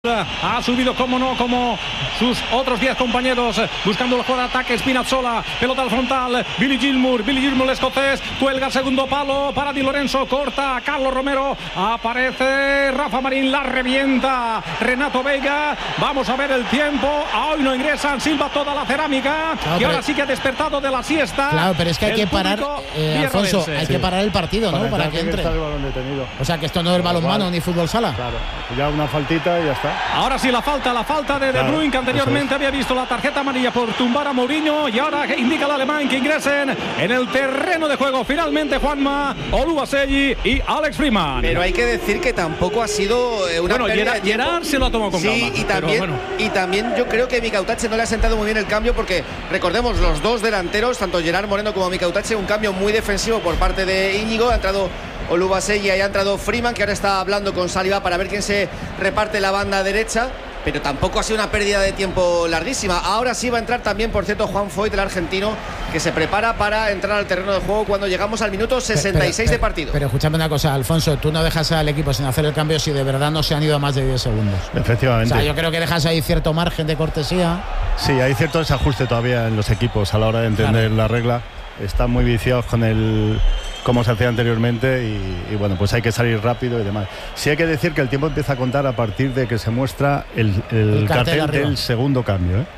Ha subido, como no, como sus otros 10 compañeros, buscando el juego de ataque. Spinazzola, pelota al frontal. Billy Gilmour, el escocés, cuelga el segundo palo para Di Lorenzo, corta a Carlos Romero. Aparece Rafa Marín, la revienta Renato Veiga. Vamos a ver el tiempo. Hoy no ingresan, silba toda la cerámica, claro, que ahora sí que ha despertado de la siesta. Claro, pero es que hay que parar, Alfonso, hay que parar el partido, ¿no? Para que entre. El balón detenido. O sea, que esto no es balonmano ni fútbol sala. Claro, ya una faltita y ya está. Ahora sí la falta de De Bruyne, que anteriormente había visto la tarjeta amarilla por tumbar a Mourinho, y ahora indica al alemán que ingresen en el terreno de juego finalmente Juanma, Oluwaseyi y Alex Freeman. Pero hay que decir que tampoco ha sido una pérdida de tiempo. Gerard se lo ha tomado con calma. Y también yo creo que Mika Utache no le ha sentado muy bien el cambio, porque recordemos, los dos delanteros, tanto Gerard Moreno como Mika Utache, un cambio muy defensivo por parte de Íñigo. Ha entrado Oluwaseyi y ha entrado Freeman, que ahora está hablando con Saliba para ver quién se reparte la banda derecha, pero tampoco ha sido una pérdida de tiempo larguísima. Ahora sí va a entrar también, por cierto, Juan Foyt, el argentino, que se prepara para entrar al terreno de juego cuando llegamos al minuto 66 de partido. Pero escúchame una cosa, Alfonso, tú no dejas al equipo sin hacer el cambio si de verdad no se han ido a más de 10 segundos. Efectivamente. O sea, yo creo que dejas ahí cierto margen de cortesía. Sí, hay cierto desajuste todavía en los equipos a la hora de entender la regla. Están muy viciados con el como se hacía anteriormente y bueno, pues hay que salir rápido y demás. Sí hay que decir que el tiempo empieza a contar a partir de que se muestra el cartel del segundo cambio, ¿eh?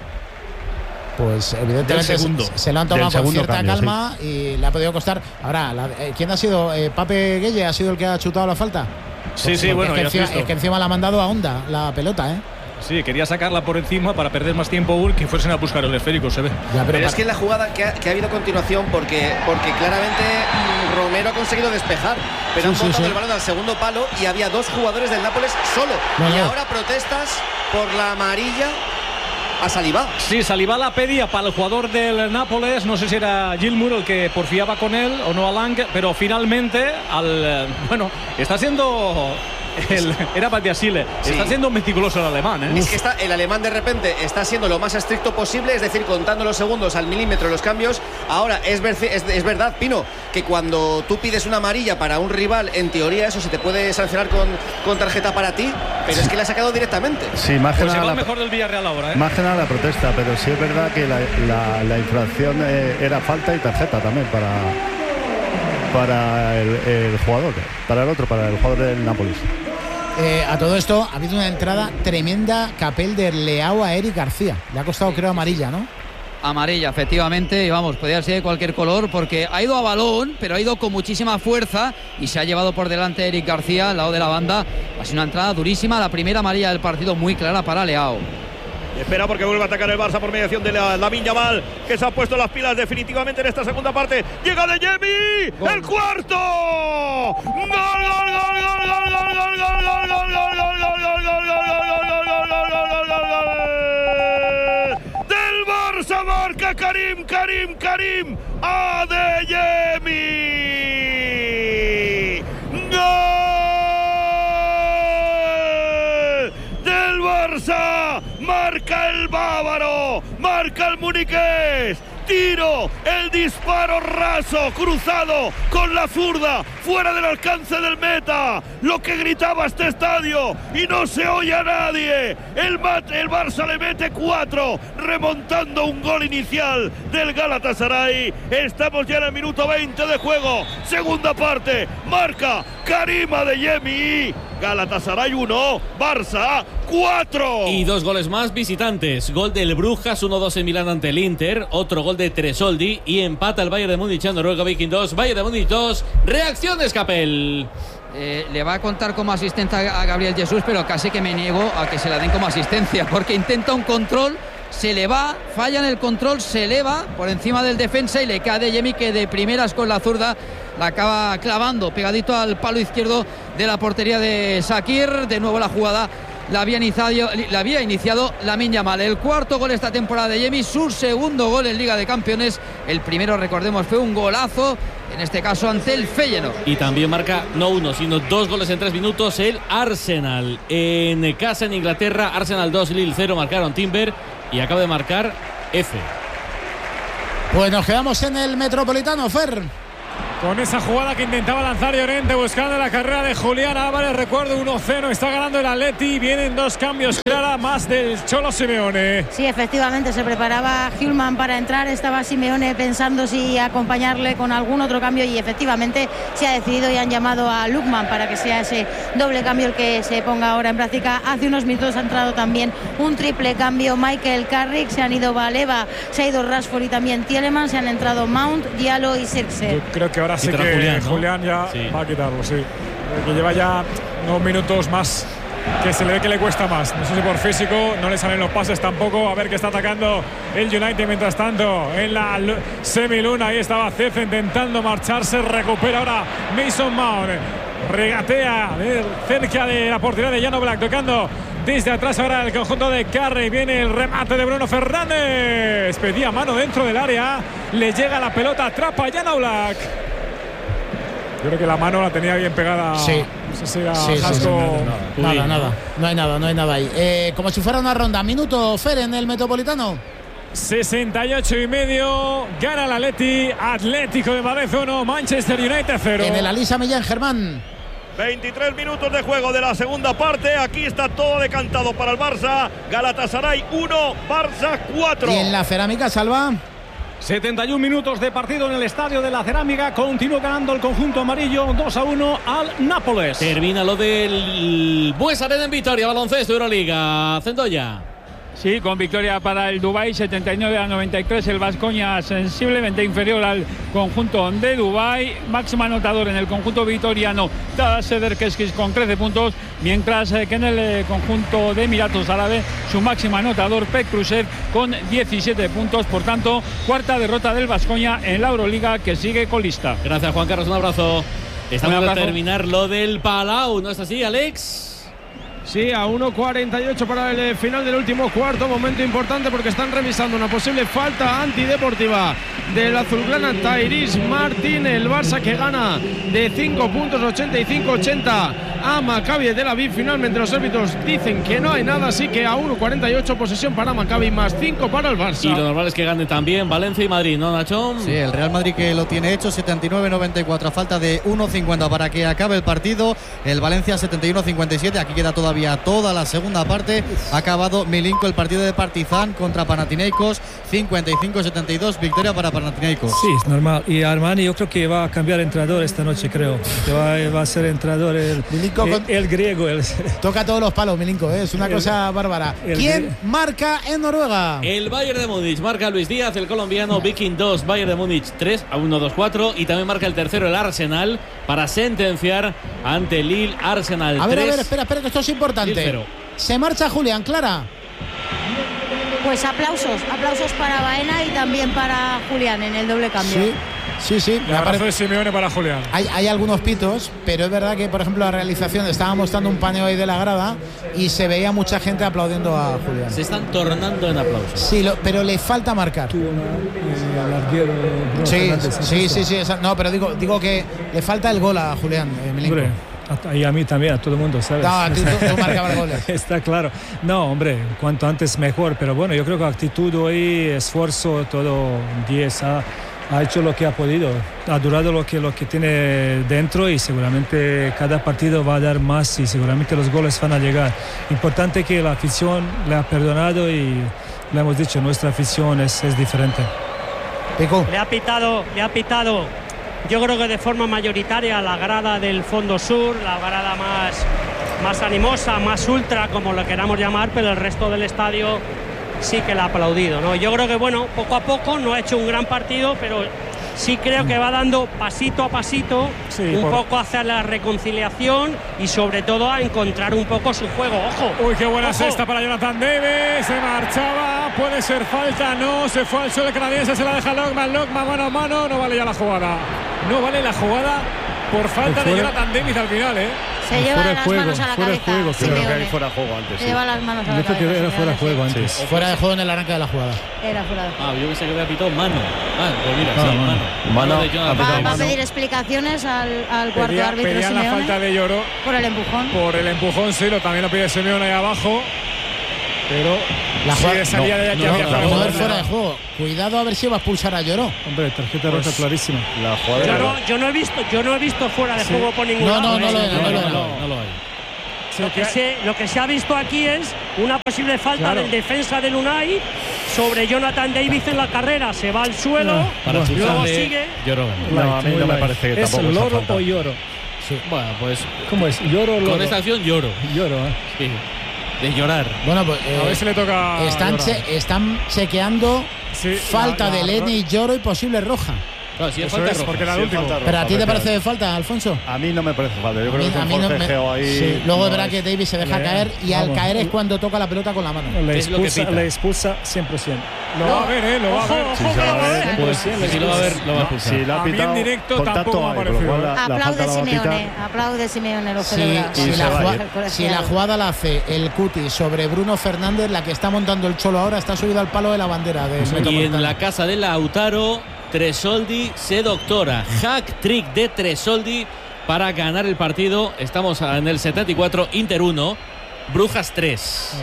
Pues evidentemente se lo han tomado con cierta calma, sí. Y le ha podido costar. Ahora, ¿quién ha sido? ¿Pape Gueye ha sido el que ha chutado la falta? Sí, sí, bueno, es que encima la ha mandado a Honda la pelota, ¿eh? Sí, quería sacarla por encima para perder más tiempo que fuesen a buscar el esférico, se ve. Ya, pero es que la jugada que ha habido a continuación, porque claramente Romero ha conseguido despejar, pero han botado el balón al segundo palo y había dos jugadores del Nápoles solo. Y ahora protestas por la amarilla a Saliba. Sí, Saliba la pedía para el jugador del Nápoles, no sé si era Gilmour el que porfiaba con él o no, Alang, pero finalmente está siendo... Era Badiashile. Está siendo meticuloso el alemán, ¿eh? Es que el alemán de repente está siendo lo más estricto posible, es decir, contando los segundos al milímetro los cambios. Ahora, es verdad, Pino, que cuando tú pides una amarilla para un rival, en teoría eso se te puede sancionar con tarjeta para ti, pero es que la ha sacado directamente. Sí, más que nada el mejor del Villarreal ahora, ¿eh? Más que nada la protesta, pero sí es verdad que la infracción era falta y tarjeta también para el jugador, para el jugador del Nápoles. A todo esto ha habido una entrada tremenda Capel de Leao a Eric García. Le ha costado, creo, amarilla, ¿no? Amarilla, efectivamente, y vamos, podría ser de cualquier color, porque ha ido a balón, pero ha ido con muchísima fuerza y se ha llevado por delante Eric García al lado de la banda. Ha sido una entrada durísima, la primera amarilla del partido, muy clara para Leao. Espera porque vuelve a atacar el Barça por mediación de Lamine Yamal, que se ha puesto las pilas definitivamente en esta segunda parte. Llega de Jemi, el cuarto. ¡Gol, gol, gol, gol, gol, gol, gol, gol, gol, gol, del Barça! Marca Karim Adeyemi. ¡Gol del Barça! Marca el bávaro, marca el muniqués, tiro, el disparo raso, cruzado con la zurda, fuera del alcance del meta, lo que gritaba este estadio y no se oye a nadie. El Barça le mete 4, remontando un gol inicial del Galatasaray. Estamos ya en el minuto 20 de juego, segunda parte, marca Karim Adeyemi. Galatasaray 1, Barça 4. Y 2 goles más visitantes. Gol del Brujas, 1-2 en Milán ante el Inter. Otro gol de Tresoldi y empata el Bayern de Múnich en Noruega Viking 2. Bayern de Múnich 2. Reacciones, Capel. Le va a contar como asistente a Gabriel Jesús, pero casi que me niego a que se la den como asistencia, porque intenta un control, se le va, falla en el control, se eleva por encima del defensa y le cae a Adeyemi, que de primeras con la zurda la acaba clavando pegadito al palo izquierdo de la portería de Shaqiri. De nuevo la jugada la había iniciado Lamine Yamal. El cuarto gol esta temporada de Adeyemi, su segundo gol en Liga de Campeones. El primero, recordemos, fue un golazo, en este caso ante el Feyenoord. Y también marca no 1, sino 2 goles en 3 minutos el Arsenal. En casa en Inglaterra, Arsenal 2, Lille 0, marcaron Timber y acaba de marcar F. Pues nos quedamos en el Metropolitano, Fer. con esa jugada que intentaba lanzar Llorente buscando la carrera de Julián Álvarez. Recuerdo 1-0, está ganando el Atleti. Vienen 2 cambios, Clara, más del Cholo Simeone. Sí, efectivamente, se preparaba Hjulmand para entrar. Estaba Simeone pensando si acompañarle con algún otro cambio y efectivamente se ha decidido y han llamado a Lookman para que sea ese doble cambio el que se ponga ahora en práctica. Hace unos minutos ha entrado también un triple cambio. Michael Carrick, se han ido Baleva, se ha ido Rashford y también Tielemans. Se han entrado Mount, Diallo y Sirkse. Yo creo que ahora sí que Julián ya va a quitarlo, sí. Que lleva ya unos minutos más que se le ve que le cuesta más. No sé si por físico, no le salen los pases tampoco. A ver qué está atacando el United mientras tanto en la semiluna. Ahí estaba Cece intentando marcharse. Recupera ahora Mason Mount. Regatea cerca de la portería de Jan Oblak, tocando desde atrás ahora el conjunto de Carrey. Viene el remate de Bruno Fernández. Pedía mano dentro del área. Le llega la pelota, atrapa Jan Oblak. Yo creo que la mano la tenía bien pegada. Sí. No sé si era nada. No hay nada ahí. Como si fuera una ronda. Minuto, Fer, en el Metropolitano. 68,5. Gana el Atleti. Atlético de Madrid 1, Manchester United 0. En el Alisa Millán, Germán. 23 minutos de juego de la segunda parte. Aquí está todo decantado para el Barça. Galatasaray 1, Barça 4. Y en la Cerámica, Salva. 71 minutos de partido en el Estadio de la Cerámica. Continúa ganando el conjunto amarillo 2-1 al Nápoles. Termina lo del Buesa Arena en Vitoria. Baloncesto Euroliga. Cendoya. Sí, con victoria para el Dubái, 79-93. El Baskonia sensiblemente inferior al conjunto de Dubái. Máximo anotador en el conjunto vitoriano, Tadas Sederkeskis con 13 puntos. Mientras que en el conjunto de Emiratos Árabes, su máximo anotador, Pet Krusev, con 17 puntos. Por tanto, cuarta derrota del Baskonia en la Euroliga, que sigue colista. Gracias, Juan Carlos. Un abrazo. Estamos a terminar lo del Palau, ¿no es así, Alex? Sí, a 1:48 para el final del último cuarto. Momento importante porque están revisando una posible falta antideportiva del azulgrana Tyrese Martin. El Barça que gana de 5 puntos, 85-80 a Maccabi de Tel Aviv. Finalmente los árbitros dicen que no hay nada, así que a 1:48 posesión para Maccabi más 5 para el Barça. Y lo normal es que gane también Valencia y Madrid, ¿no, Nacho? Sí, el Real Madrid que lo tiene hecho, 79-94, a falta de 1:50 para que acabe el partido. El Valencia 71-57, aquí queda todavía toda la segunda parte. Ha acabado Milinko el partido de Partizan contra Panathinaikos, 55-72, victoria para Panathinaikos. Sí, es normal. Y Armani yo creo que va a cambiar entrenador esta noche, creo. Que va a ser entrenador el griego. Toca todos los palos, Milinko, es una cosa bárbara. ¿Quién marca en Noruega? El Bayern de Múnich, marca Luis Díaz, el colombiano. Viking 2, Bayern de Múnich 3, a 1-2-4. Y también marca el tercero el Arsenal para sentenciar ante el Lille. Arsenal 3. A ver, espera, que esto es importante. Se marcha Julián, Clara. Pues aplausos para Baena y también para Julián en el doble cambio. Sí. El abrazo de Simeone para Julián. Hay algunos pitos, pero es verdad que, por ejemplo, la realización estaba mostrando un paneo ahí de la grada y se veía mucha gente aplaudiendo a Julián. Se están tornando en aplausos. Sí, pero le falta marcar. Sí. No, pero digo que le falta el gol a Julián, Milinko. Y a mí también, a todo el mundo, ¿sabes? No, tú marcabas goles. Está claro. No, hombre, cuanto antes mejor. Pero bueno, yo creo que actitud hoy, esfuerzo, todo 10. Ha hecho lo que ha podido. Ha durado lo que tiene dentro y seguramente cada partido va a dar más y seguramente los goles van a llegar. Importante que la afición le ha perdonado y le hemos dicho, nuestra afición es diferente. Pico. Le ha pitado. Yo creo que de forma mayoritaria la grada del fondo sur, la grada más animosa, más ultra, como lo queramos llamar, pero el resto del estadio sí que le ha aplaudido, ¿no? Yo creo que, bueno, poco a poco no ha hecho un gran partido, pero sí creo que va dando pasito a pasito poco hacia la reconciliación y sobre todo a encontrar un poco su juego. ¡Ojo! Uy, qué buena cesta para Jonathan Davis. Se marchaba, puede ser falta, no, se fue al suelo canadiense, se la deja Lockman, mano a mano, no vale ya la jugada. No vale la jugada por falta de Jonathan Davis al final, Se lleva las manos a la cabeza. Creo que hay fuera de juego antes. Se lleva las manos a la cabeza. Yo creo que era fuera de juego antes. Fuera de juego en el arranque de la jugada. Era fuera de juego. Yo pensé que había pitado mano. Pues mira, mano. Va a pedir explicaciones al cuarto árbitro Simeone. La falta de Lloro. Por el empujón. Por el empujón, sí, también lo pide Simeone ahí abajo. pero la jugada salía de aquí hacia afuera. Fuera de juego. Cuidado a ver si va a expulsar a Lloró. Hombre, tarjeta roja clarísima. La jugada yo no he visto fuera de juego por ningún lado. No lo hay. Lo que se ha visto aquí es una posible falta del defensa del Unai sobre Jonathan Davis en la carrera. Se va al suelo, luego sigue. Lloró. No, a mí no me parece que ¿Es tampoco Loro o Lloro? Sí. Bueno, pues. ¿Cómo es? ¿Lloro o Loro? Con esta acción lloro. Lloro, Sí. De llorar. Bueno, pues. A ver si le toca. Están chequeando falta de Leni y Lloro y posible roja. Claro, si es falta roja. Porque era el último. ¿Pero a ti te parece falta, Alfonso? A mí no me parece falta. Yo creo que es un forcejeo ahí. Sí. Luego es verdad que Davis se deja caer y al caer es cuando toca la pelota con la mano. Le expulsa 100%. Lo va a ver, lo va a ver. Si lo va a ver, lo va a expulsar. Si la ha pitado, en directo tampoco me ha parecido. Aplaude Simeone, lo celebra. Si la jugada la hace el Cuti sobre Bruno Fernández, la que está montando el Cholo ahora está subido al palo de la bandera. Y en la casa de Lautaro, Tresoldi se doctora. Hack trick de Tresoldi para ganar el partido. Estamos en el 74, Inter 1, Brujas 3.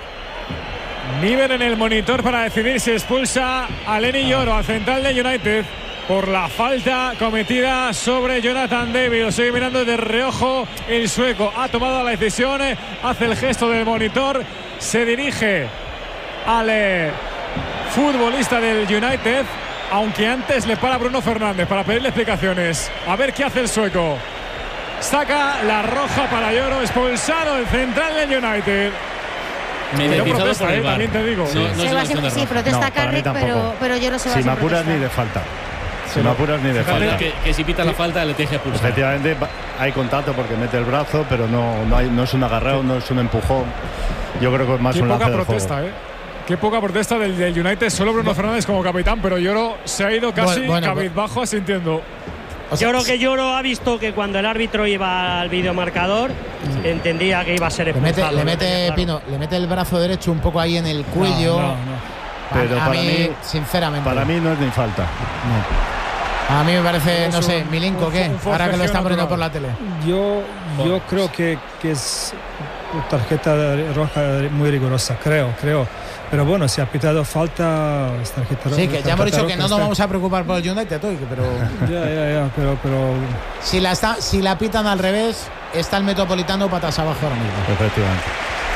Niven en el monitor para decidir si expulsa a Leni Lloro, al central de United, por la falta cometida sobre Jonathan David. Lo sigue mirando de reojo el sueco. Ha tomado la decisión, hace el gesto del monitor, se dirige al futbolista del United, aunque antes le para Bruno Fernández para pedirle explicaciones. A ver qué hace el sueco. Saca la roja para Lloro, expulsado el central del United. Protesta, también te digo. Sí, protesta Carrick, pero Lloro se va a Si me apuras ni de falta. Si me apuras ni de falta. Que si pita la falta le tiene que expulsar. Efectivamente hay contacto porque mete el brazo, pero no es un agarreo, no es un empujón. Yo creo que es más un lance de protesta, juego. Qué poca protesta del United, solo Bruno Fernández como capitán, pero Lloro se ha ido casi cabizbajo asintiendo. Yo creo que Lloro ha visto que cuando el árbitro iba al videomarcador entendía que iba a ser expulsado. Le mete el brazo derecho un poco ahí en el cuello. Pero para mí, sinceramente. Para mí no es ni falta. A mí me parece, no sé, Milinko, ¿qué? Ahora que lo están poniendo por la tele. Yo creo que es tarjeta roja muy rigurosa, creo. Pero bueno, si ha pitado falta, es tarjeta roja. Sí, que ya hemos dicho que no nos vamos a preocupar por el United, pero pero si la pitan al revés, está el Metropolitano patas abajo ahora mismo. Efectivamente.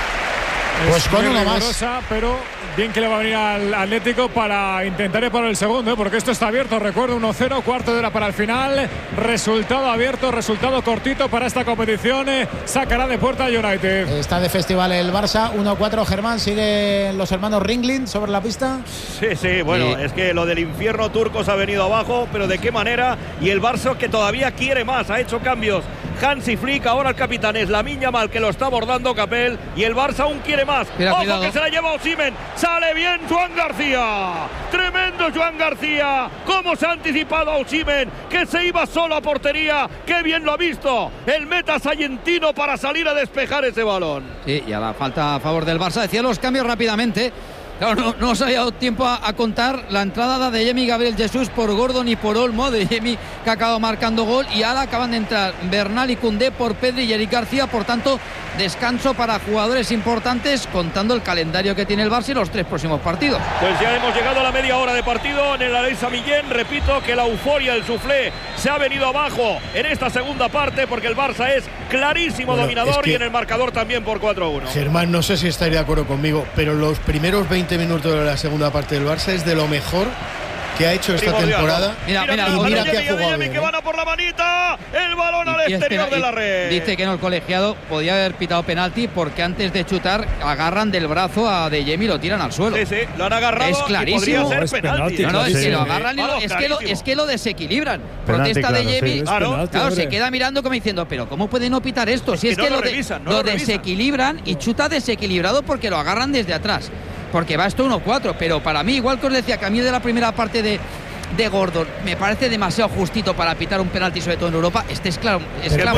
Pues con uno más. Pero bien que le va a venir al Atlético para intentar ir por el segundo, porque esto está abierto. Recuerdo 1-0, cuarto de hora para el final. Resultado abierto, resultado cortito para esta competición. Sacará de puerta United. Está de festival el Barça, 1-4. Germán, siguen los hermanos Ringling sobre la pista. Sí, bueno, es que lo del infierno turco se ha venido abajo, pero de qué manera. Y el Barça que todavía quiere más, ha hecho cambios. Hansi Flick, ahora el capitán es Lamine Yamal que lo está abordando Capel, y el Barça aún quiere más. Ojo que se la lleva Osimhen, sale bien Joan García, tremendo Joan García, cómo se ha anticipado a Osimhen, que se iba solo a portería, qué bien lo ha visto el meta sayentino para salir a despejar ese balón. Sí, y a la falta a favor del Barça, decía los cambios rápidamente. Claro, no os había dado tiempo a contar la entrada de Yemi Gabriel Jesús por Gordon y por Olmo, de Yemi que ha acabado marcando gol, y ahora acaban de entrar Bernal y Koundé por Pedri y Eric García. Por tanto, descanso para jugadores importantes, contando el calendario que tiene el Barça y los 3 próximos partidos. Pues ya hemos llegado a la media hora de partido en el Alexa Millén. Repito que la euforia, el suflé, se ha venido abajo en esta segunda parte, porque el Barça es clarísimo dominador, y en el marcador también por 4-1. Germán, no sé si estaría de acuerdo conmigo, pero los primeros 20 minutos de la segunda parte del Barça es de lo mejor que ha hecho esta temporada. Mira que ha jugado bien, que van a por la manita, el balón al exterior de la red. Dice que no, el colegiado podía haber pitado penalti, porque antes de chutar agarran del brazo a De Jemi y lo tiran al suelo. Sí, lo han agarrado. Es clarísimo. Podría ser penalti. No, es que lo agarran y es que lo desequilibran. Protesta De Jemi. Claro, se queda mirando como diciendo, pero ¿cómo puede no pitar esto? Si es que lo desequilibran y chuta desequilibrado porque lo agarran desde atrás. Porque va esto 1-4, pero para mí, igual que os decía que a mí de la primera parte de Gordon me parece demasiado justito para pitar un penalti, sobre todo en Europa. Este es clamoroso.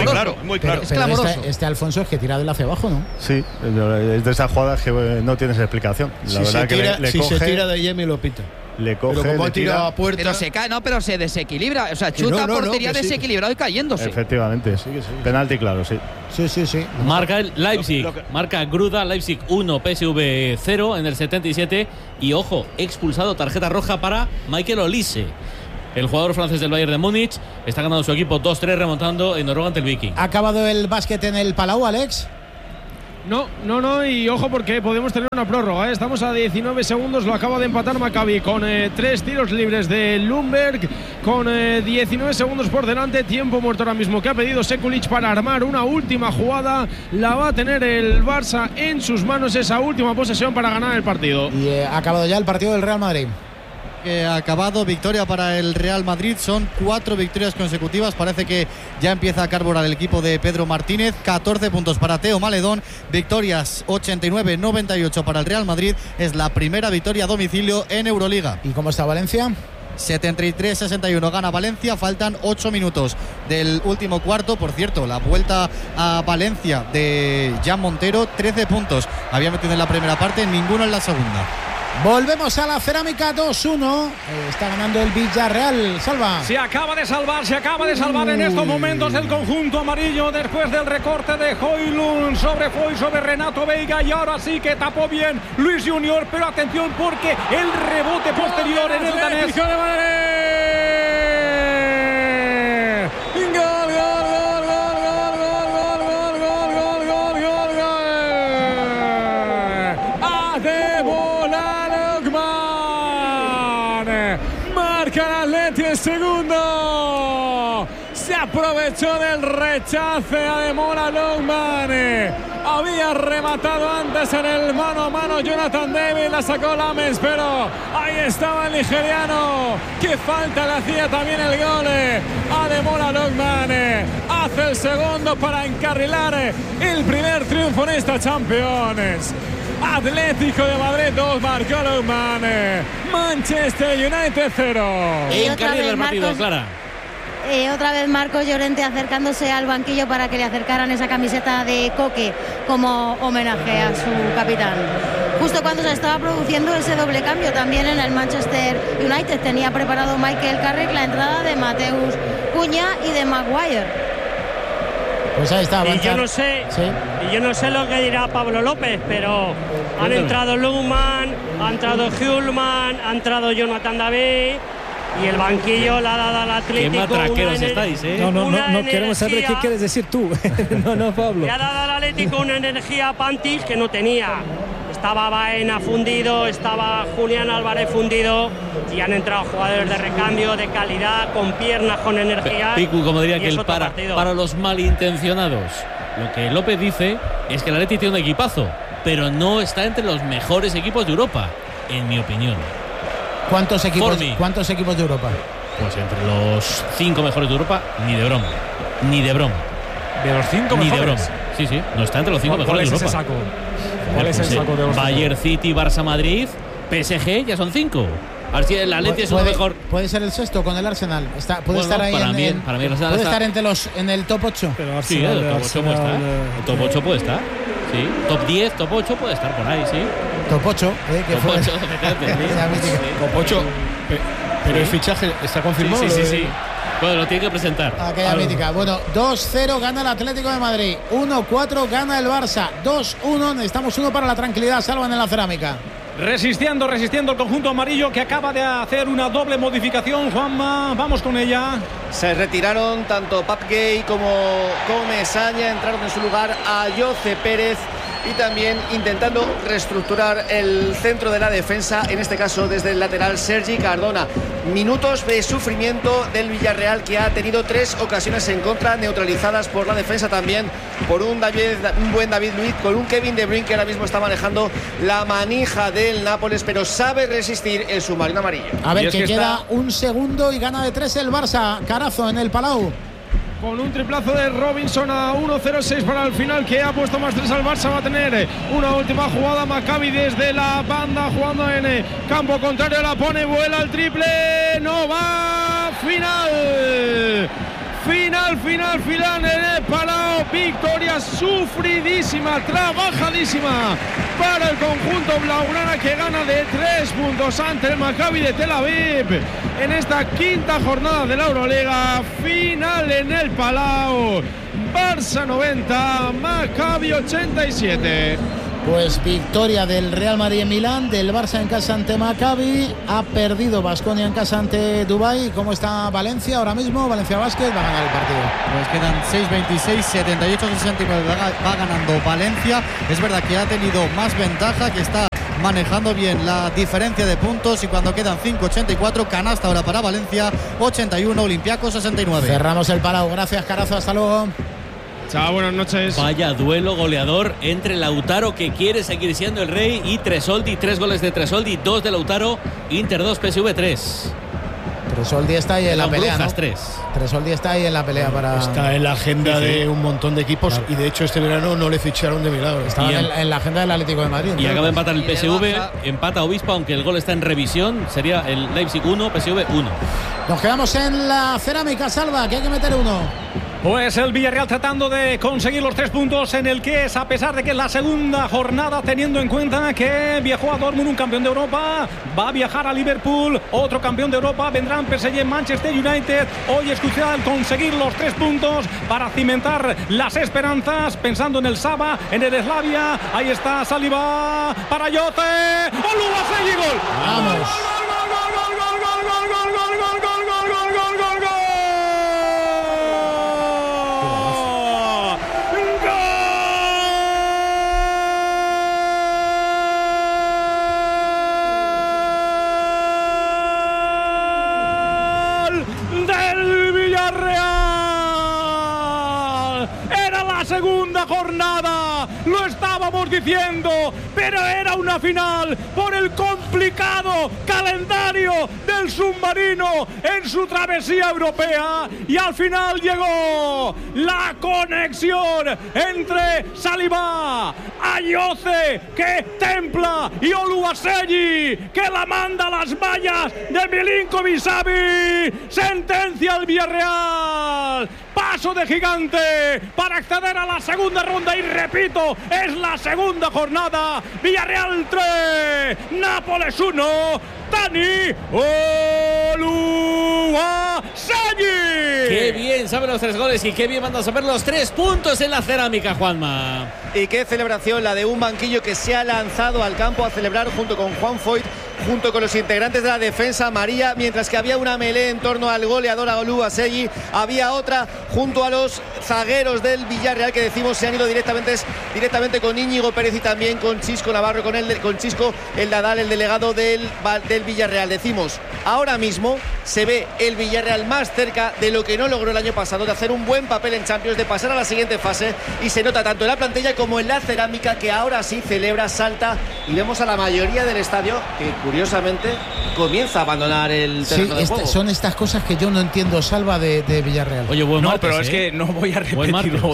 Muy claro. Es clamoroso. Este Alfonso es que tira del hacia abajo, ¿no? Sí, es de esas jugadas que no tienes explicación. La verdad que le si coge, se tira de Yemi lo pita. le coge, pero como le ha tirado tira. a puerta. Pero se cae, no, pero se desequilibra. O sea, chuta portería desequilibrado y cayéndose. Efectivamente. Sí. Penalti, claro, sí. Sí. Marca el Leipzig. Marca Gruda, Leipzig 1, PSV 0 en el 77. Y ojo, expulsado, tarjeta roja para Michael Olise. El jugador francés del Bayern de Múnich está ganando su equipo 2-3, remontando en Noruega ante el Viking. ¿Ha acabado el básquet en el Palau, Alex? No, y ojo porque podemos tener una prórroga, ¿eh? Estamos a 19 segundos, lo acaba de empatar Maccabi con 3 tiros libres de Lundberg, con 19 segundos por delante, tiempo muerto ahora mismo que ha pedido Sekulic para armar una última jugada. La va a tener el Barça en sus manos, esa última posesión para ganar el partido. Y ha acabado ya el partido del Real Madrid. Ha acabado, victoria para el Real Madrid, son 4 victorias consecutivas, parece que ya empieza a carburar el equipo de Pedro Martínez. 14 puntos para Teo Maledón, victorias 89-98 para el Real Madrid, es la primera victoria a domicilio en Euroliga. ¿Y cómo está Valencia? 73-61 gana Valencia, faltan 8 minutos del último cuarto. Por cierto, la vuelta a Valencia de Jan Montero, 13 puntos había metido en la primera parte, ninguno en la segunda. Volvemos a la Cerámica 2-1. Está ganando el Villarreal. Salva. Se acaba de salvar en estos momentos el conjunto amarillo después del recorte de Højlund sobre Renato Veiga, y ahora sí que tapó bien Luis Junior, pero atención porque el rebote posterior en el danés. Segundo, se aprovechó del rechace a Demola Lookman. Había rematado antes en el mano a mano Jonathan David, la sacó Lames, pero ahí estaba el nigeriano. Qué falta le hacía también el gol a Demola Lookman. Hace el segundo para encarrilar el primer triunfo en esta Champions. Atlético de Madrid 2, marcó Lookman. Manchester United 0. Encarrila el partido, Clara. Otra vez Marcos Llorente acercándose al banquillo para que le acercaran esa camiseta de Coque como homenaje a su capitán. Justo cuando se estaba produciendo ese doble cambio también en el Manchester United, tenía preparado Michael Carrick la entrada de Mateus Cunha y de Maguire. Pues ahí está. Y yo no sé lo que dirá Pablo López, pero han entrado Lookman, ha entrado Hjulman, ha entrado Jonathan David. Y el banquillo le ha dado al Atlético. Qué matraqueros estáis, ¿eh? No queremos saber qué quieres decir tú. no, Pablo. Le ha dado al Atlético una energía Pantis que no tenía. Estaba Baena fundido, estaba Julián Álvarez fundido, y han entrado jugadores de recambio, de calidad, con piernas, con energía. Picu, como diría que el para los malintencionados. Lo que López dice es que el Atlético tiene un equipazo, pero no está entre los mejores equipos de Europa, en mi opinión. ¿Cuántos equipos de Europa? Pues entre los 5 mejores de Europa, ni de broma. ¿De los 5 mejores? Ni de broma. Sí, no está entre los 5 mejores de Europa. ¿Cuál es el saco de los Bayern, City, Barça, Madrid, PSG, ya son 5. A ver si el Atleti es uno mejor. Puede ser el sexto con el Arsenal. Puede estar ahí para mí el Arsenal puede estar en el top 8. Pero Arsenal, sí, el top 8 puede estar. El top 8 puede estar. Sí, top 10, top 8 puede estar por ahí, sí. Top 8, que top 8, Top 8. Pero el fichaje está confirmado. Sí. Bueno, lo tiene que presentar. Aquella mítica. Bueno, 2-0 gana el Atlético de Madrid. 1-4 gana el Barça. 2-1. Necesitamos uno para la tranquilidad. Salvan en la Cerámica. Resistiendo el conjunto amarillo, que acaba de hacer una doble modificación. Juanma, vamos con ella. Se retiraron tanto Pap Gay como Comesaña, entraron en su lugar a Jose Pérez, y también intentando reestructurar el centro de la defensa, en este caso desde el lateral Sergi Cardona. Minutos de sufrimiento del Villarreal, que ha tenido 3 ocasiones en contra, neutralizadas por la defensa también por un buen David Luiz, con un Kevin De Bruyne que ahora mismo está manejando la manija del Nápoles, pero sabe resistir el submarino amarillo. A ver, que queda un segundo y gana de 3 el Barça. Carazo en el Palau. Con un triplazo de Robinson a 1-0-6 para el final, que ha puesto más 3 al Barça. Va a tener una última jugada Maccabi desde la banda, jugando en campo contrario. La pone, vuela el triple, no va. Final final en el Palau. Victoria sufridísima, trabajadísima para el conjunto blaugrana, que gana de 3 puntos ante el Maccabi de Tel Aviv en esta quinta jornada de la Euroliga. Final en el Palau. Barça 90, Maccabi 87. Pues victoria del Real Madrid en Milán, del Barça en casa ante Maccabi. Ha perdido Baskonia en casa ante Dubái. ¿Cómo está Valencia ahora mismo? Valencia Basket va a ganar el partido. Pues quedan 6-26, 78-69. Va ganando Valencia. Es verdad que ha tenido más ventaja, que está manejando bien la diferencia de puntos, y cuando quedan 5-84, canasta ahora para Valencia, 81, Olympiacos 69. Cerramos el Palau. Gracias, Carazo. Hasta luego. Chao, buenas noches. Vaya duelo goleador entre Lautaro, que quiere seguir siendo el rey, y Tresoldi. 3 goles de Tresoldi, 2 de Lautaro. Inter 2, PSV 3. Tresoldi está ahí en la pelea, ¿no? 3. Tresoldi está ahí en la pelea para... Está en la agenda de un montón de equipos, claro. Y de hecho este verano no le ficharon de milagro. Estaba en la agenda del Atlético de Madrid. Y acaba de empatar el PSV, empata Obispo, aunque el gol está en revisión. Sería el Leipzig 1, PSV 1. Nos quedamos en la cerámica, Salva, que hay que meter uno. Pues el Villarreal tratando de conseguir los 3 puntos en el que es, a pesar de que es la segunda jornada, teniendo en cuenta que viajó a Dortmund un campeón de Europa, va a viajar a Liverpool, otro campeón de Europa, vendrán PSG, Manchester United. Hoy es crucial conseguir los 3 puntos para cimentar las esperanzas, pensando en el Saba, en el Slavia. Ahí está Saliba para Yote. ¡Oluwaseyi, gol! ¡Vamos! Segunda jornada, lo estábamos diciendo, pero era una final por el complicado calendario del submarino en su travesía europea, y al final llegó la conexión entre Saliba, Ayoce, que templa, y Oluwaseyi, que la manda a las vallas de Milinkovic-Savic. Sentencia al Villarreal, paso de gigante para acceder a la segunda ronda, y repito, es la segunda jornada. Villarreal 3, Nápoles 1, Dani Oluwaseyi. Qué bien saben los 3 goles, y qué bien mandan a saber los 3 puntos en la cerámica, Juanma. Y qué celebración la de un banquillo que se ha lanzado al campo a celebrar junto con Juan Foyt, junto con los integrantes de la defensa amarilla, mientras que había una melee en torno al goleador Oluwaseyi. Había otra junto a los zagueros del Villarreal, que decimos se han ido directamente con Íñigo Pérez y también con Chisco Navarro, con Chisco el Dadal, el delegado del Villarreal. Decimos, ahora mismo se ve el Villarreal más cerca de lo que no logró el año pasado, de hacer un buen papel en Champions, de pasar a la siguiente fase, y se nota tanto en la plantilla como en la cerámica, que ahora sí celebra, salta, y vemos a la mayoría del estadio que curiosamente comienza a abandonar el terreno de juego. Son estas cosas que yo no entiendo, Salva, de Villarreal. Oye, buen martes, pero es que no voy a repetirlo.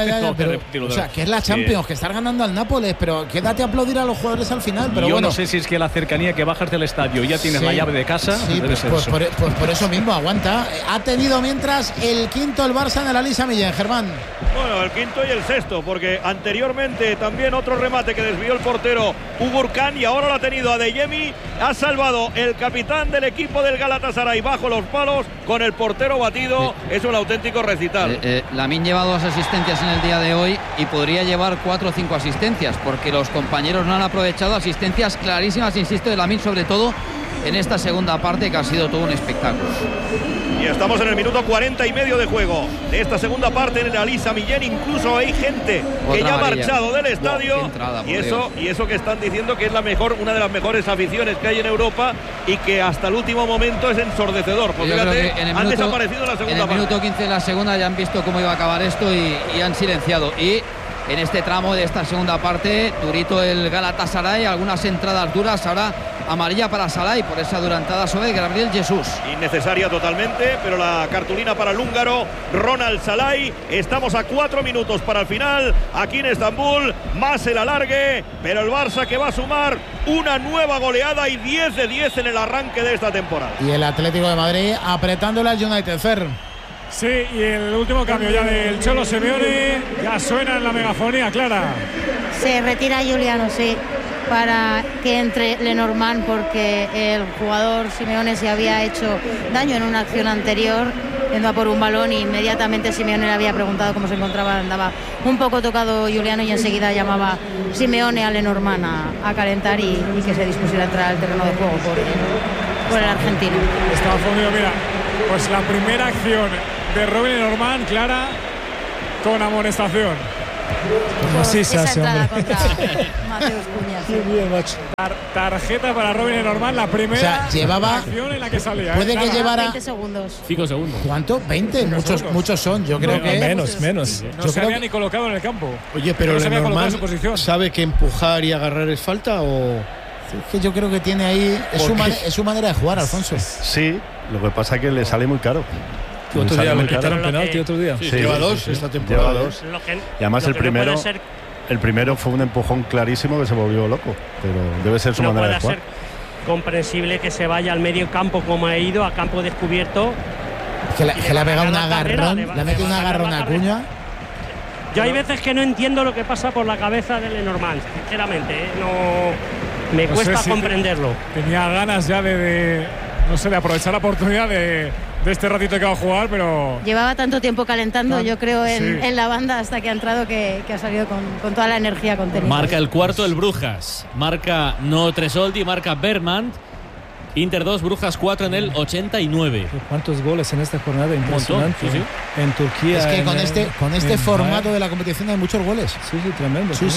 O sea, que es la Champions, que estás ganando al Nápoles, pero quédate a aplaudir a los jugadores al final. Pero yo no sé si es que la cercanía, que bajas del estadio y ya tienes la llave de casa. Sí, pues por eso mismo, aguanta. Ha tenido mientras el quinto el Barça en el Alisa Millén, Germán. Bueno, el quinto y el sexto, porque anteriormente también otro remate que desvió el portero Ugurkan, y ahora lo ha tenido Adeyemi. Ha salvado el capitán del equipo del Galatasaray bajo los palos con el portero batido. Sí. Es un auténtico recital. Lamine lleva 2 asistencias en el día de hoy y podría llevar 4 o 5 asistencias, porque los compañeros no han aprovechado asistencias clarísimas, insisto, de Lamine, sobre todo en esta segunda parte, que ha sido todo un espectáculo. Y estamos en el minuto 40 y medio de juego de esta segunda parte en el Alisa Millén. Incluso hay gente que ya ha marchado del estadio. Y eso que están diciendo que es una de las mejores aficiones que hay en Europa, y que hasta el último momento es ensordecedor. Pues fíjate, han desaparecido en la segunda parte. En el minuto 15 de la segunda ya han visto cómo iba a acabar esto y han silenciado. Y en este tramo de esta segunda parte, durito el Galatasaray, algunas entradas duras, ahora amarilla para Salai por esa durantada sobre Gabriel Jesús. Innecesaria totalmente, pero la cartulina para el húngaro Ronald Salai. Estamos a 4 minutos para el final aquí en Estambul, más el alargue, pero el Barça que va a sumar una nueva goleada y 10 de 10 en el arranque de esta temporada. Y el Atlético de Madrid apretándole al United, Fer. Sí, y el último cambio ya del Cholo Simeone ya suena en la megafonía, Clara. Se retira Giuliano, sí, para que entre Lenormand, porque el jugador Simeone se había hecho daño en una acción anterior yendo a por un balón, y inmediatamente Simeone le había preguntado cómo se encontraba. Andaba un poco tocado Giuliano y enseguida llamaba Simeone a Lenormand a calentar y que se dispusiera a entrar al terreno de juego por el argentino. Estaba fundido, mira, pues la primera acción de Robin Lenormand, Clara, con amonestación. Así se hace, hombre. Mateus Cunha. Qué bien, macho. Tarjeta para Robin Lenormand, la primera, o sea, llevaba, acción en la que salía. Puede que llevara 20 segundos. 5 segundos. ¿Cuánto? 20. Muchos son. Yo creo que menos. No yo se creo había ni colocado en el campo. Oye, pero no se había colocado en su Lenormand posición. ¿sabe que empujar y agarrar es falta o...? Es que yo creo que tiene ahí. Es su manera de jugar, Alfonso. Sí, lo que pasa es que le sale muy caro. Otro día le quitaron penalti, otro día. Sí, lleva dos esta temporada. Lleva dos. Y además el primero fue un empujón clarísimo que se volvió loco. Pero debe ser su manera de jugar. Puede ser comprensible que se vaya al medio campo como ha ido, a campo descubierto. Que le ha pegado un agarrón, le ha metido un agarrón a Cunha. Yo hay veces que no entiendo lo que pasa por la cabeza de Lenormand, sinceramente, no me cuesta comprenderlo. Tenía ganas ya de aprovechar la oportunidad de este ratito que va a jugar, pero... Llevaba tanto tiempo calentando, yo creo, en la banda hasta que ha entrado, que ha salido con toda la energía contenida. Marca el cuarto el Brujas, marca no Tresoldi, marca Bergman. Inter 2, Brujas 4 en el 89. ¿Cuántos goles en esta jornada? Impresionante. Sí. En Turquía. Es que con este formato de la competición hay muchos goles. Sí, tremendo. Sí.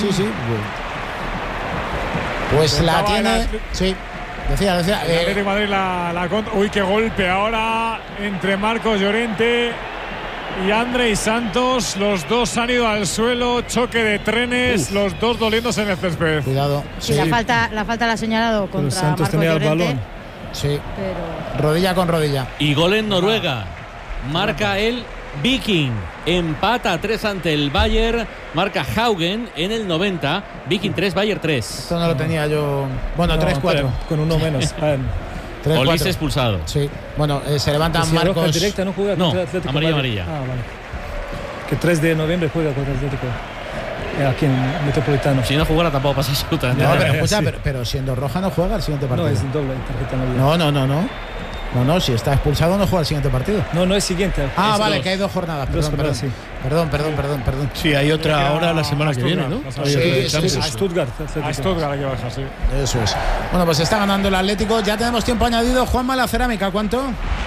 Pues la tiene. Sí. Decía. El Atlético de Madrid la contra. Uy, qué golpe ahora entre Marcos Llorente y Andrei Santos. Los dos han ido al suelo. Choque de trenes. Los dos doliéndose en el césped. Cuidado. Sí, la falta la ha señalado contra Santos Marcos tenía Llorente. el balón. Sí. Pero... rodilla con rodilla. Y gol en Noruega. Marca el Viking. Empata 3 ante el Bayern. Marca Haugen en el 90. Viking 3, Bayern 3. Esto no lo tenía yo. Bueno, 3-4. Con uno menos. Olís expulsado. Sí. Bueno, se levantan Marcos. Marcos. Directa no juega contra Atlético. Amarilla. Ah, vale. Que 3 de noviembre juega contra Atlético. Aquí en Metropolitano. Si no jugara tampoco pasa absolutamente nada. No, pero escucha, pero siendo roja no juega el siguiente partido. No, es doble tarjeta amarilla. No, si está expulsado no juega el siguiente partido. No es siguiente. Vale, dos. Que hay 2 jornadas. Perdón. Sí, hay otra ahora la semana que viene, ¿no? A Stuttgart. A Stuttgart hay que bajar, sí. Eso es. Bueno, pues está ganando el Atlético. Ya tenemos tiempo añadido. Juanma, la cerámica, ¿cuánto?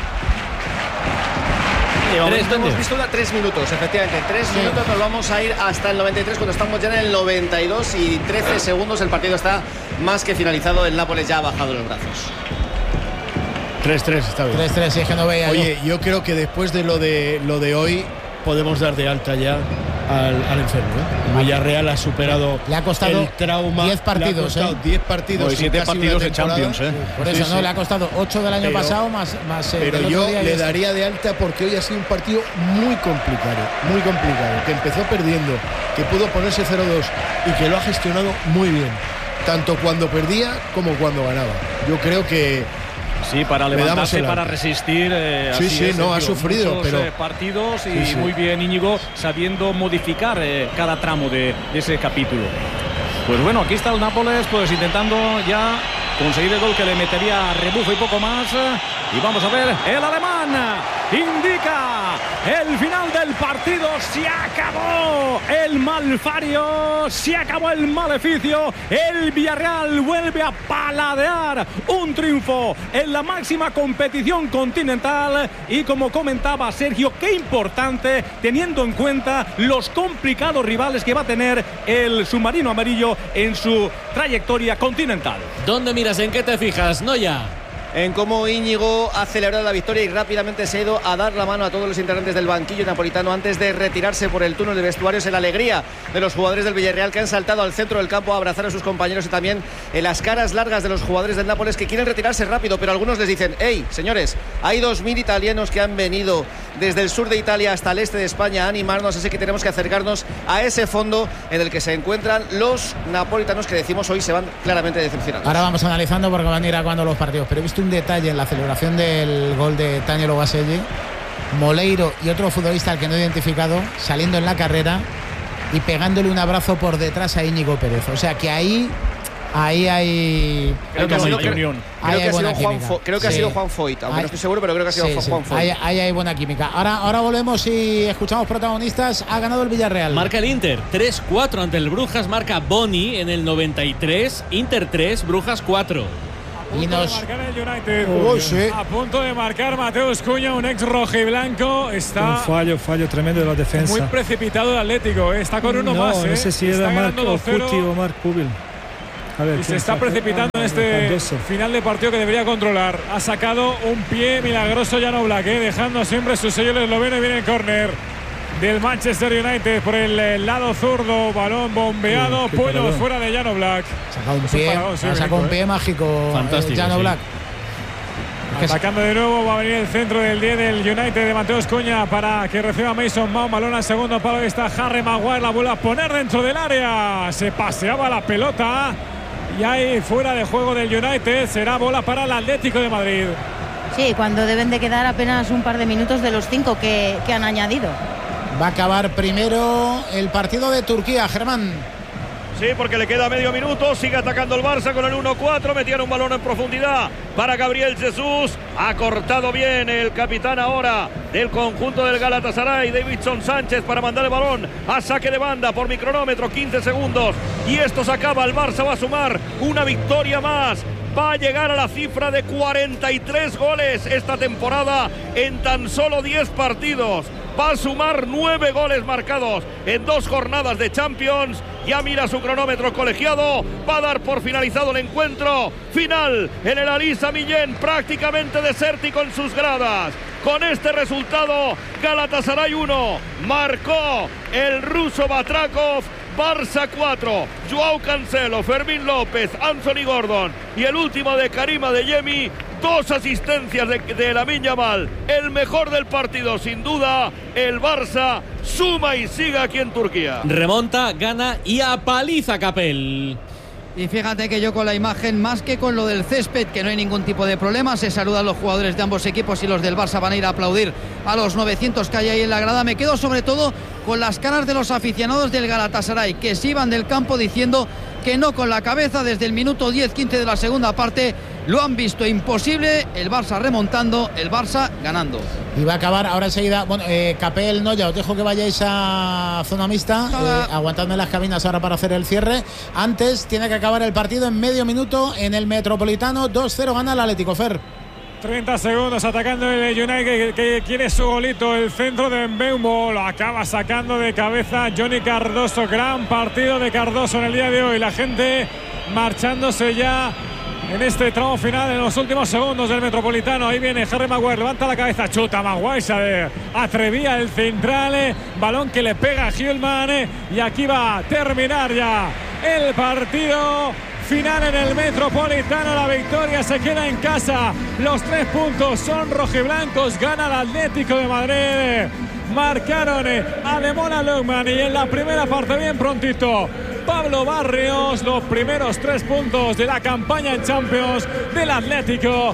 Hemos visto 3 minutos, efectivamente. 3 minutos, nos vamos a ir hasta el 93 cuando estamos ya en el 92 y 13 segundos. El partido está más que finalizado. El Nápoles ya ha bajado los brazos. 3-3 está bien. 3-3, sí, que no veía. Oye, yo creo que después de lo de hoy podemos dar de alta ya al enfermo, ¿eh? El Villarreal ha superado le ha costado el trauma. 10 partidos, 10 partidos. 7 partidos de Champions, ¿eh? Por eso, le ha costado 8 del año pasado más pero yo le daría de alta porque hoy ha sido un partido muy complicado, que empezó perdiendo, que pudo ponerse 0-2 y que lo ha gestionado muy bien, tanto cuando perdía como cuando ganaba. Yo creo que sí, para levantarse, para resistir. Ha sufrido, muchos, pero partidos y muy bien Íñigo sabiendo modificar cada tramo de ese capítulo. Pues bueno, aquí está el Nápoles, pues intentando ya conseguir el gol que le metería rebufo y poco más. Y vamos a ver, el alemán indica el final del partido. Se acabó el malfario, se acabó el maleficio. El Villarreal vuelve a paladear un triunfo en la máxima competición continental. Y como comentaba Sergio, qué importante teniendo en cuenta los complicados rivales que va a tener el submarino amarillo en su trayectoria continental. ¿Dónde miras? ¿En qué te fijas? No ya. En cómo Íñigo ha celebrado la victoria y rápidamente se ha ido a dar la mano a todos los integrantes del banquillo napolitano antes de retirarse por el túnel de vestuarios. En la alegría de los jugadores del Villarreal que han saltado al centro del campo a abrazar a sus compañeros, y también en las caras largas de los jugadores del Nápoles que quieren retirarse rápido, pero algunos les dicen: hey, señores, hay 2.000 italianos que han venido desde el sur de Italia hasta el este de España a animarnos, así que tenemos que acercarnos a ese fondo en el que se encuentran los napolitanos, que decimos hoy se van claramente decepcionados. Ahora vamos analizando porque van a ir acabando los partidos, pero he visto un detalle en la celebración del gol de Tanielo Baselli Moleiro y otro futbolista al que no he identificado saliendo en la carrera y pegándole un abrazo por detrás a Íñigo Pérez. O sea que ahí hay... Creo que ha sido Juan Foyt, aunque no estoy seguro, pero creo que ha sido Juan Foyt. Ahí hay buena química. Ahora volvemos y escuchamos protagonistas. Ha ganado el Villarreal. Marca el Inter, 3-4 ante el Brujas. Marca Boni en el 93. Inter 3, Brujas 4. Y nos marcar el United. A punto de marcar Mateus Cunha, un ex rojiblanco. Está un fallo tremendo de la defensa. Muy precipitado el Atlético. Está con uno más. No sé si era Marc Cuti o Marc Pubil. Y se está precipitando en este final de partido que debería controlar. Ha sacado un pie milagroso Jan Oblak, dejando siempre su sello el esloveno. Y viene el córner del Manchester United por el lado zurdo. Balón bombeado, puño fuera de Jan Oblak. Ha sacado un pie mágico Jan Oblak. Atacando de nuevo, va a venir el centro del 10 del United de Mateus Cunha para que reciba Mason Mount. Balón al segundo palo. Ahí está Harry Maguire, la vuelve a poner dentro del área. Se paseaba la pelota. Y ahí fuera de juego del United. Será bola para el Atlético de Madrid. Sí, cuando deben de quedar apenas un par de minutos de los 5 que han añadido. Va a acabar primero el partido de Turquía, Germán. Sí, porque le queda medio minuto. Sigue atacando el Barça con el 1-4. Metieron un balón en profundidad para Gabriel Jesús. Ha cortado bien el capitán ahora del conjunto del Galatasaray, Davinson Sánchez, para mandar el balón a saque de banda por micronómetro. 15 segundos. Y esto se acaba. El Barça va a sumar una victoria más. Va a llegar a la cifra de 43 goles esta temporada en tan solo 10 partidos. Va a sumar 9 goles marcados en 2 jornadas de Champions. Ya mira su cronómetro colegiado. Va a dar por finalizado el encuentro. Final en el Alisa Millén, prácticamente desértico en sus gradas. Con este resultado, Galatasaray 1, marcó el ruso Batrakov. Barça 4, Joao Cancelo, Fermín López, Anthony Gordon y el último de Karim Adeyemi. 2 asistencias de Lamine Yamal. El mejor del partido, sin duda. El Barça suma y sigue aquí en Turquía. Remonta, gana y apaliza Capel. Y fíjate que yo con la imagen, más que con lo del césped, que no hay ningún tipo de problema, se saludan los jugadores de ambos equipos y los del Barça van a ir a aplaudir a los 900 que hay ahí en la grada. Me quedo sobre todo con las caras de los aficionados del Galatasaray, que se iban del campo diciendo que no con la cabeza. Desde el minuto 10-15 de la segunda parte lo han visto imposible. El Barça remontando, el Barça ganando. Y va a acabar ahora enseguida. Bueno, Capel, no, ya os dejo que vayáis a zona mixta. Aguantadme las cabinas ahora para hacer el cierre. Antes tiene que acabar el partido en medio minuto en el Metropolitano. 2-0 gana el Atlético. Fer. 30 segundos atacando el United que quiere su golito. El centro de Mbeumo lo acaba sacando de cabeza Johnny Cardoso. Gran partido de Cardoso en el día de hoy. La gente marchándose ya en este tramo final, en los últimos segundos del Metropolitano. Ahí viene Harry Maguire, levanta la cabeza, chuta Maguire, se atrevía el central, balón que le pega a Hjulman, y aquí va a terminar ya el partido final en el Metropolitano. La victoria se queda en casa, los 3 puntos son rojiblancos, gana el Atlético de Madrid. Marcaron a Ademola Lookman y en la primera parte bien prontito Pablo Barrios, los primeros 3 puntos de la campaña en Champions del Atlético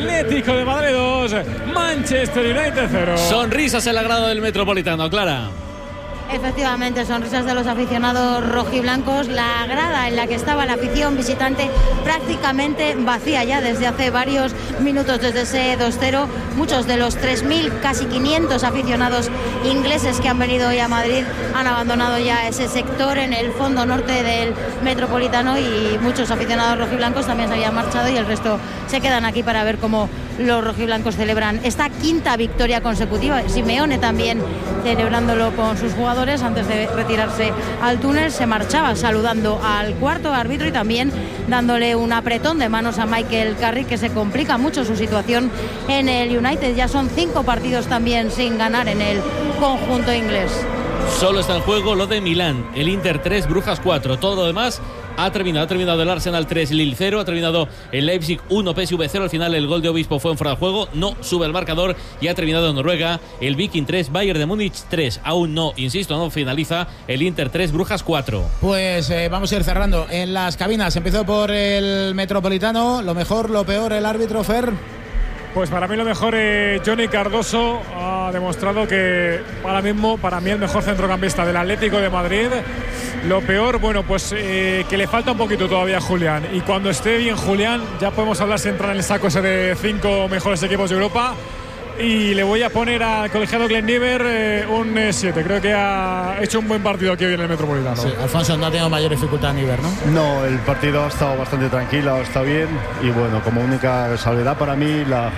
de Madrid 2, Manchester United 0. Sonrisas en la grada del Metropolitano, Clara. Efectivamente, sonrisas de los aficionados rojiblancos. La grada en la que estaba la afición visitante prácticamente vacía ya desde hace varios minutos, desde ese 2-0. Muchos de los 3.000, casi 500 aficionados ingleses que han venido hoy a Madrid han abandonado ya ese sector en el fondo norte del Metropolitano, y muchos aficionados rojiblancos también se habían marchado y el resto se quedan aquí para ver cómo los rojiblancos celebran esta 5ª victoria consecutiva. Simeone también celebrándolo con sus jugadores. Antes de retirarse al túnel se marchaba saludando al cuarto árbitro y también dándole un apretón de manos a Michael Carrick, que se complica mucho su situación en el United. Ya son 5 partidos también sin ganar en el conjunto inglés. Solo está en juego lo de Milán, el Inter 3, Brujas 4. Todo lo demás ha terminado el Arsenal 3, Lille 0, ha terminado el Leipzig 1, PSV 0. Al final el gol de Obispo fue en fuera de juego, no sube el marcador, y ha terminado en Noruega el Viking 3, Bayern de Múnich 3. Aún no, insisto, no finaliza el Inter 3, Brujas 4. Pues vamos a ir cerrando en las cabinas. Empezó por el Metropolitano. Lo mejor, lo peor, el árbitro, Fer. Pues para mí lo mejor, Johnny Cardoso. ha demostrado que ahora mismo, para mí, el mejor centrocampista del Atlético de Madrid. Lo peor, bueno, pues que le falta un poquito todavía a Julián. Y cuando esté bien Julián, ya podemos hablar si entra en el saco ese de 5 mejores equipos de Europa. Y le voy a poner al colegiado Glenn Niver un 7. Creo que ha hecho un buen partido aquí hoy en el Metropolitano. Sí, Alfonso, no ha tenido mayor dificultad Niver, ¿no? No, el partido ha estado bastante tranquilo, ha estado bien. Y bueno, como única salvedad para mí, la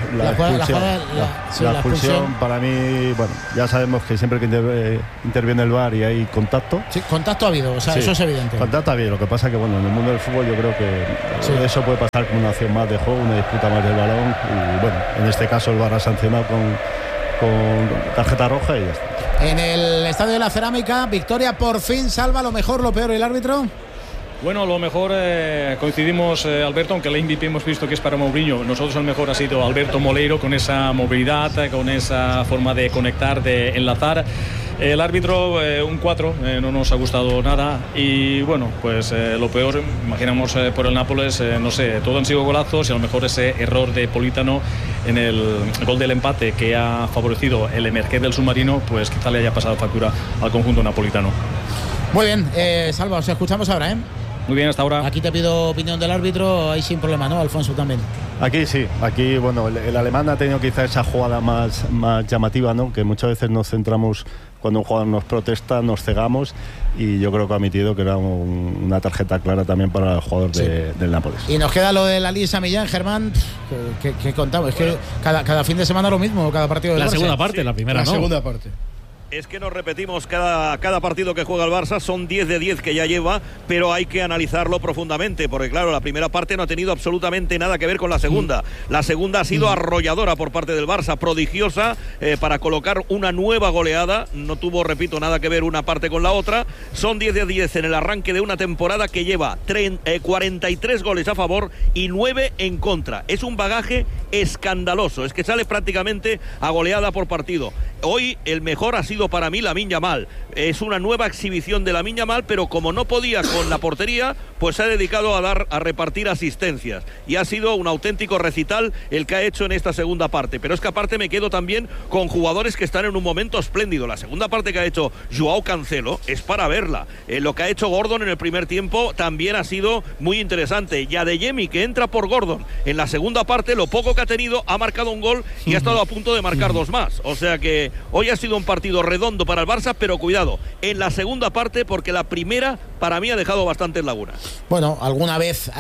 expulsión para mí, bueno, ya sabemos que siempre que interviene el VAR y hay contacto. Sí, contacto ha habido, o sea, sí, eso es evidente. Contacto ha habido, lo que pasa que bueno, en el mundo del fútbol yo creo que eso puede pasar como una acción más de juego, una disputa más del balón. Y bueno, en este caso el VAR ha sancionado con tarjeta roja y ya está. En el Estadio de la Cerámica, victoria por fin, salva lo mejor, lo peor, el árbitro. Bueno, lo mejor coincidimos, Alberto, aunque el MVP hemos visto que es para Mourinho. Nosotros el mejor ha sido Alberto Moleiro, con esa movilidad, con esa forma de conectar, de enlazar. El árbitro, un 4, no nos ha gustado nada. Y bueno, pues lo peor, imaginamos por el Nápoles, no sé, todo han sido golazos y a lo mejor ese error de Politano en el gol del empate que ha favorecido el emerger del submarino, pues quizá le haya pasado factura al conjunto napolitano. Muy bien, Salva, os escuchamos ahora, ¿eh? Muy bien, hasta ahora. Aquí te pido opinión del árbitro, ahí sin problema, ¿no? Alfonso también. Aquí sí, aquí bueno, el alemán ha tenido quizá esa jugada más llamativa, ¿no? Que muchas veces nos centramos, cuando un jugador nos protesta, nos cegamos, y yo creo que ha admitido que era una tarjeta clara también para el jugador del Nápoles. Y nos queda lo de la Lisa Millán, Germán, que contamos, es que cada fin de semana lo mismo, cada partido del La Barça. segunda parte, la primera la no. segunda parte. Es que nos repetimos cada partido que juega el Barça, son 10 de 10 que ya lleva, pero hay que analizarlo profundamente, porque claro, la primera parte no ha tenido absolutamente nada que ver con la segunda. La segunda ha sido arrolladora por parte del Barça, prodigiosa para colocar una nueva goleada. No tuvo, repito, nada que ver una parte con la otra. Son 10 de 10 en el arranque de una temporada que lleva 43 goles a favor y 9 en contra. Es un bagaje escandaloso, es que sale prácticamente a goleada por partido. Hoy el mejor ha sido para mí Lamine Yamal. Es una nueva exhibición de Lamine Yamal, pero como no podía con la portería, pues se ha dedicado a repartir asistencias, y ha sido un auténtico recital el que ha hecho en esta segunda parte. Pero es que aparte me quedo también con jugadores que están en un momento espléndido. La segunda parte que ha hecho Joao Cancelo es para verla. Lo que ha hecho Gordon en el primer tiempo también ha sido muy interesante. Y Adeyemi, que entra por Gordon en la segunda parte, lo poco que ha tenido, ha marcado un gol y ha estado a punto de marcar 2 más. O sea que hoy ha sido un partido redondo para el Barça, pero cuidado en la segunda parte, porque la primera para mí ha dejado bastantes lagunas. Bueno, alguna vez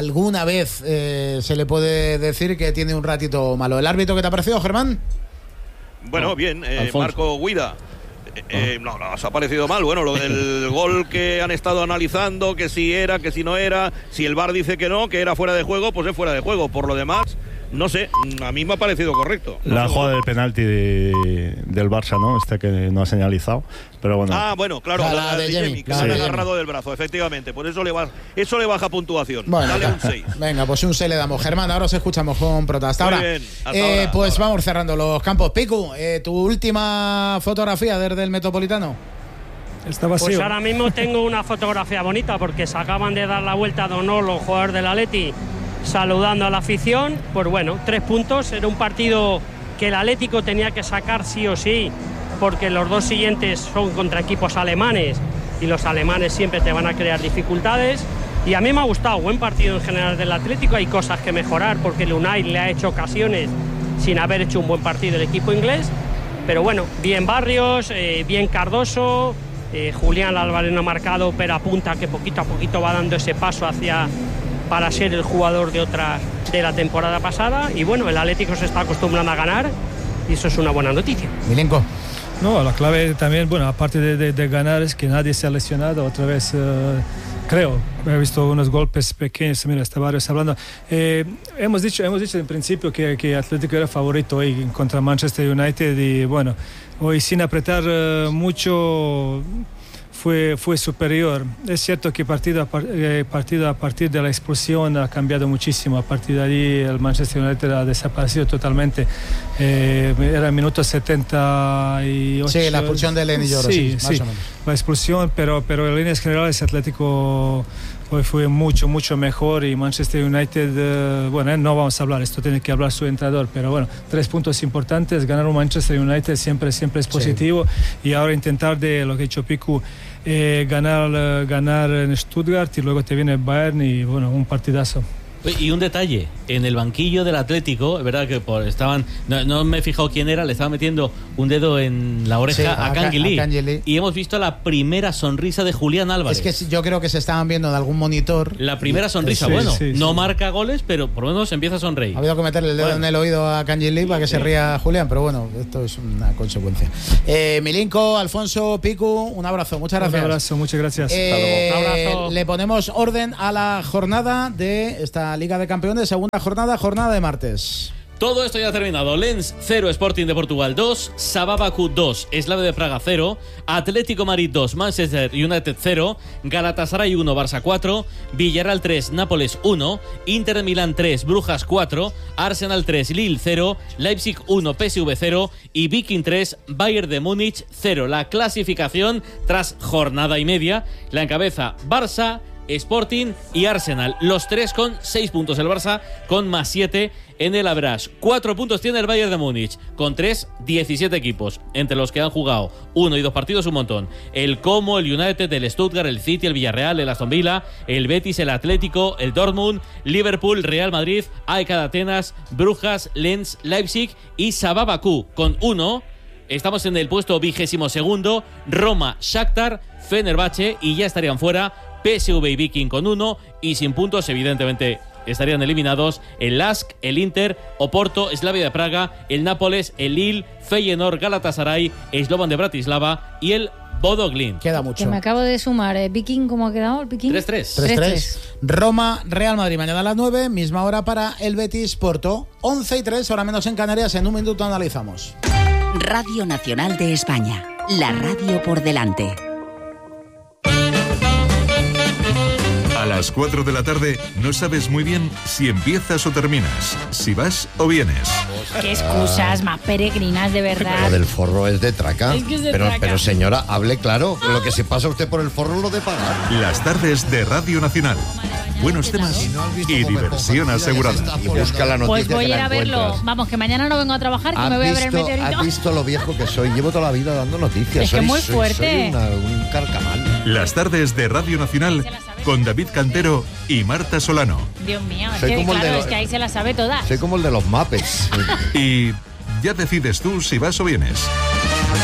se le puede decir que tiene un ratito malo. ¿El árbitro qué te ha parecido, Germán? Bueno, bien, Marco Guida. No, os ha parecido mal. Bueno, lo del gol que han estado analizando, que si era, que si no era, si el VAR dice que no, que era fuera de juego, pues es fuera de juego. Por lo demás, no sé, a mí me ha parecido correcto. La jugada del penalti del Barça, ¿no? Que no ha señalizado, pero bueno. Ah, bueno, claro, la de Jamie, que se ha agarrado del brazo, efectivamente. Por eso le baja puntuación. Bueno, dale un 6. Venga, pues un 6 le damos. Germán, ahora os escuchamos con Prota. Hasta ahora. Bien, hasta pues ahora. Vamos cerrando los campos. Picu, tu última fotografía desde el Metropolitano. Está vacío. Pues ahora mismo tengo una fotografía bonita, porque se acaban de dar la vuelta a Donol, los jugadores del Atleti, saludando a la afición. Pues bueno, 3 puntos. Era un partido que el Atlético tenía que sacar sí o sí, porque los 2 siguientes son contra equipos alemanes y los alemanes siempre te van a crear dificultades. Y a mí me ha gustado, buen partido en general del Atlético. Hay cosas que mejorar, porque el Unai le ha hecho ocasiones sin haber hecho un buen partido el equipo inglés. Pero bueno, bien Barrios, bien Cardoso, Julián Álvarez no ha marcado, pero apunta que poquito a poquito va dando ese paso para ser el jugador de la temporada pasada. Y bueno, el Atlético se está acostumbrando a ganar y eso es una buena noticia. Milenko. No, la clave también, bueno, aparte de ganar, es que nadie se ha lesionado otra vez. Creo, he visto unos golpes pequeños. Mira, está Barrios hablando. Hemos dicho en principio que Atlético era favorito hoy contra Manchester United, y bueno, hoy sin apretar mucho fue superior. Es cierto que partido a partir de la expulsión ha cambiado muchísimo. A partir de allí el Manchester United ha desaparecido totalmente. Era el minuto 78. Sí, la expulsión de Lenny Yoro. Sí. Más o menos. la expulsión, pero en líneas generales Atlético hoy fue mucho mejor, y Manchester United, bueno, no vamos a hablar, esto tiene que hablar su entrenador, pero bueno, 3 puntos importantes, ganar un Manchester United siempre es positivo, y ahora intentar, de lo que ha dicho Piku, ganar en Stuttgart, y luego te viene Bayern, y bueno, un partidazo. Y un detalle, en el banquillo del Atlético, es verdad que estaban, no me he fijado quién era, le estaba metiendo un dedo en la oreja a Kangeli, y hemos visto la primera sonrisa de Julián Álvarez. Es que yo creo que se estaban viendo en algún monitor. La primera sonrisa, no marca goles, pero por lo menos empieza a sonreír. Ha habido que meterle el dedo en el oído a Kangeli para que se ría Julián, pero bueno, esto es una consecuencia. Milinko, Alfonso, Piku, un abrazo, muchas gracias. Un abrazo, muchas gracias. Un abrazo. Le ponemos orden a la jornada de esta Liga de Campeones, segunda jornada de martes. Todo esto ya ha terminado. Lens 0, Sporting de Portugal 2, Sabah Bakú 2, Slavia de Praga 0, Atlético Madrid 2, Manchester United 0, Galatasaray 1, Barça 4, Villarreal 3, Nápoles 1, Inter de Milán 3, Brujas 4, Arsenal 3, Lille 0, Leipzig 1, PSV 0 y Viking 3, Bayern de Múnich 0. La clasificación tras jornada y media la encabeza Barça, Sporting y Arsenal, los 3 con 6 puntos, el Barça con más 7 en el average. 4 puntos tiene el Bayern de Múnich, con 17 equipos, entre los que han jugado 1 y 2 partidos un montón. El Como, el United, el Stuttgart, el City, el Villarreal, el Aston Villa, el Betis, el Atlético, el Dortmund, Liverpool, Real Madrid, AEK de Atenas, Brujas, Lens, Leipzig y Sabah Bakú, con 1. Estamos en el puesto 22º, Roma, Shakhtar, Fenerbahce, y ya estarían fuera PSV y Viking con 1, y sin puntos evidentemente estarían eliminados el LASK, el Inter, Oporto, Slavia de Praga, el Nápoles, el Lille, Feyenoord, Galatasaray, Slovan de Bratislava y el Bodo Glimt. Queda mucho. Que me acabo de sumar. Viking, ¿cómo ha quedado el Viking? 3-3. Roma, Real Madrid, mañana a las 9, misma hora para el Betis Porto. 11:03, hora menos en Canarias. En un minuto analizamos. Radio Nacional de España, la radio por delante. A las 4 de la tarde no sabes muy bien si empiezas o terminas, si vas o vienes. Qué excusas más peregrinas, de verdad. Lo del forro es de traca. Es que es de pero, traca. pero señora, hable claro. Lo que se pasa usted por el forro lo de pagar. Las tardes de Radio Nacional. Buenos temas y diversión asegurada. Y busca la noticia. Pues voy a ir que la a verlo. encuentras. Vamos, que mañana no vengo a trabajar, que me voy a ver el meteorito. ¿Has visto lo viejo que soy? Llevo toda la vida dando noticias. Es que es muy fuerte. Soy un carcamal. Las tardes de Radio Nacional con David Cantero y Marta Solano. Dios mío, es Soy que como el claro, de es que ahí se las sabe todas. Soy como el de los Muppets. Y ya decides tú si vas o vienes.